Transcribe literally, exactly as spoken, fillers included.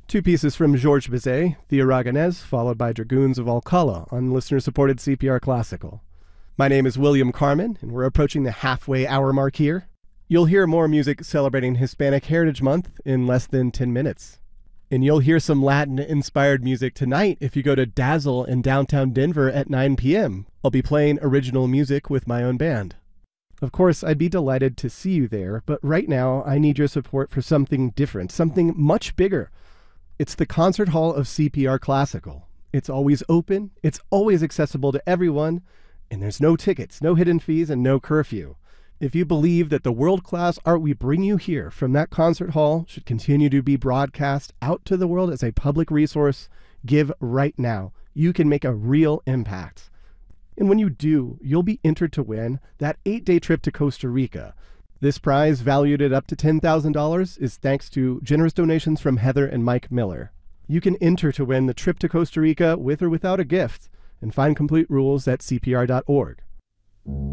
Two pieces from Georges Bizet, the Aragonese, followed by Dragoons of Alcala on listener-supported C P R Classical. My name is William Carmen, and we're approaching the halfway hour mark here. You'll hear more music celebrating Hispanic Heritage Month in less than ten minutes. And you'll hear some Latin-inspired music tonight if you go to Dazzle in downtown Denver at nine p.m. I'll be playing original music with my own band. Of course, I'd be delighted to see you there, but right now I need your support for something different, something much bigger. It's the Concert Hall of C P R Classical. It's always open, it's always accessible to everyone, and there's no tickets, no hidden fees, and no curfew. If you believe that the world-class art we bring you here from that concert hall should continue to be broadcast out to the world as a public resource, give right now. You can make a real impact. And when you do, you'll be entered to win that eight-day trip to Costa Rica. This prize, valued at up to ten thousand dollars, is thanks to generous donations from Heather and Mike Miller. You can enter to win the trip to Costa Rica with or without a gift, and find complete rules at C P R dot org.